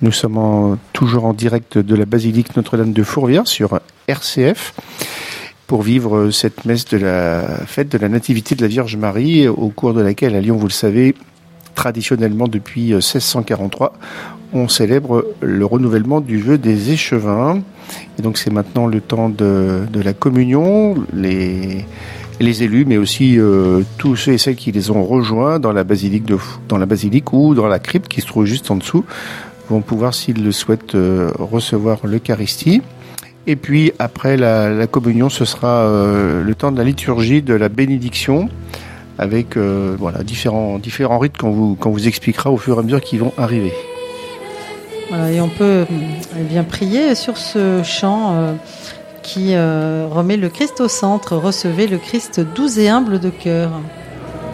Nous sommes toujours en direct de la basilique Notre-Dame de Fourvière sur RCF pour vivre cette messe de la fête de la Nativité de la Vierge Marie, au cours de laquelle à Lyon, vous le savez, traditionnellement depuis 1643, on célèbre le renouvellement du vœu des échevins. Et donc c'est maintenant le temps de la communion. Les élus, mais aussi tous ceux et celles qui les ont rejoints dans la basilique ou dans la crypte qui se trouve juste en dessous, vont pouvoir, s'ils le souhaitent, recevoir l'Eucharistie. Et puis après la communion, ce sera le temps de la liturgie de la bénédiction, avec différents rites qu'on vous expliquera au fur et à mesure qu'ils vont arriver. Voilà, et on peut bien prier sur ce chant qui remet le Christ au centre. Recevez le Christ doux et humble de cœur.